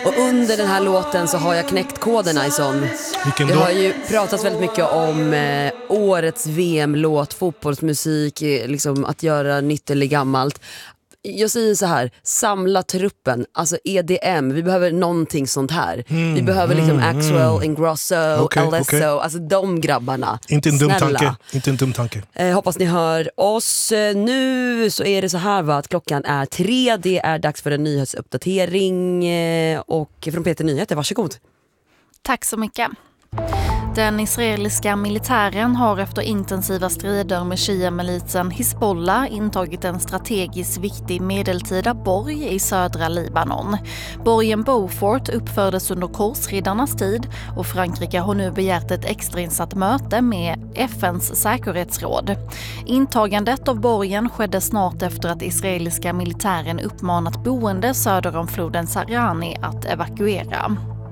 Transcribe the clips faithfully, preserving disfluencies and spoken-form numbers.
Och under den här låten så har jag knäckt koden, Ison. Vilken Det då? har ju pratats väldigt mycket om eh, årets V M-låt, fotbollsmusik, eh, liksom att göra nytt eller gammalt. Jag säger så här, samla truppen, alltså E D M, vi behöver någonting sånt här. Mm, vi behöver liksom mm, Axwell, mm. Ingrosso, Okay, Alesso, okay. alltså de grabbarna. Inte en dum Snälla. tanke. Inte en dum tanke. Eh, hoppas ni hör oss. Eh, nu så är det så här, va, att klockan är tre, det är dags för en nyhetsuppdatering eh, och från Peter Nyheter, varsågod. Tack så mycket. Den israeliska militären har efter intensiva strider med Shia-militsen Hizbollah intagit en strategiskt viktig medeltida borg i södra Libanon. Borgen Beaufort uppfördes under korsriddarnas tid och Frankrike har nu begärt ett extrainsatt möte med F N:s säkerhetsråd. Intagandet av borgen skedde snart efter att israeliska militären uppmanat boende söder om floden Sarani att evakuera.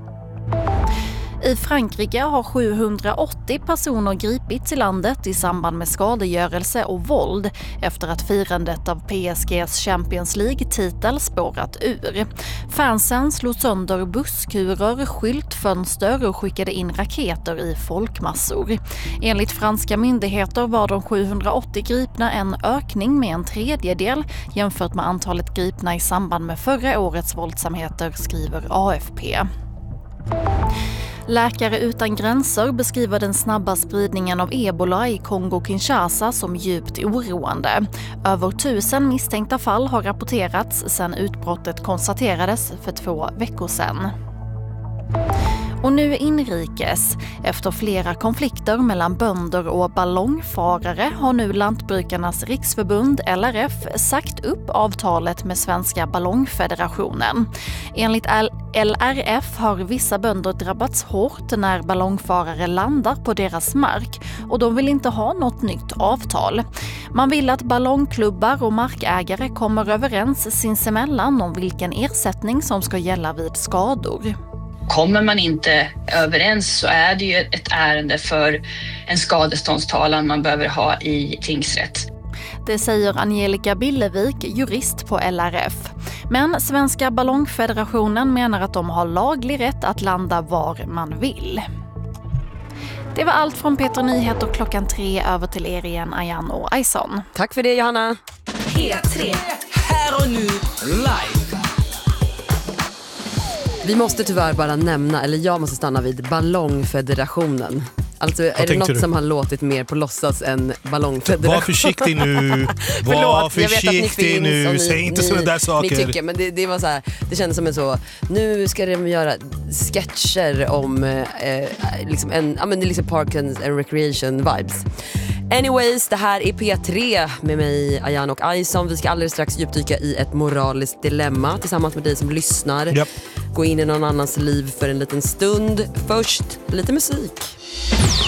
I Frankrike har sjuhundraåttio personer gripits i landet i samband med skadegörelse och våld efter att firandet av P S G:s Champions League-titel spårat ur. Fansen slog sönder busskurer, skyltfönster och skickade in raketer i folkmassor. Enligt franska myndigheter var de sjuhundraåttio gripna en ökning med en tredjedel jämfört med antalet gripna i samband med förra årets våldsamheter, skriver A F P. Läkare utan gränser beskriver den snabba spridningen av ebola i Kongo-Kinshasa som djupt oroande. Över tusen misstänkta fall har rapporterats sedan utbrottet konstaterades för två veckor sedan. Och nu inrikes. Efter flera konflikter mellan bönder och ballongfarare har nu Lantbrukarnas riksförbund L R F sagt upp avtalet med Svenska ballongfederationen. Enligt L R F har vissa bönder drabbats hårt när ballongfarare landar på deras mark och de vill inte ha något nytt avtal. Man vill att ballongklubbar och markägare kommer överens sinsemellan om vilken ersättning som ska gälla vid skador. Kommer man inte överens så är det ju ett ärende för en skadeståndstalan man behöver ha i tingsrätt. Det säger Angelica Billevik, jurist på L R F. Men Svenska ballongfederationen menar att de har laglig rätt att landa var man vill. Det var allt från Peter Nyheter klockan tre, över till er igen, Ayan och Ison. Tack för det, Johanna. P tre. Här och nu, live. Vi måste tyvärr bara nämna, eller jag måste stanna vid ballongfederationen. Alltså är det något du? som har låtit mer på låtsas än ballongfederation? Var försiktig nu. Var försiktig nu. Ni, Säg inte ni, sådana där saker. Ni tycker, men det, det var så här, det kändes som en så, nu ska de göra sketcher om eh, liksom en, ja men det är liksom Park and Recreation vibes. Anyways, det här är P tre med mig, Ayan och Ison. Vi ska alldeles strax djupdyka i ett moraliskt dilemma tillsammans med dig som lyssnar. Yep. Gå in i någon annans liv för en liten stund. Först lite musik.